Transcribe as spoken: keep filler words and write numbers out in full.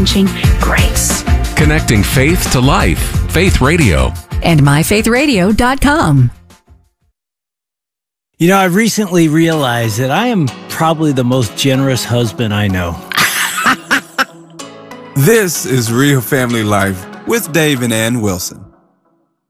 Grace. Connecting faith to life. Faith Radio. And my faith radio dot com. You know, I recently realized that I am probably the most generous husband I know. This is Real Family Life with Dave and Ann Wilson.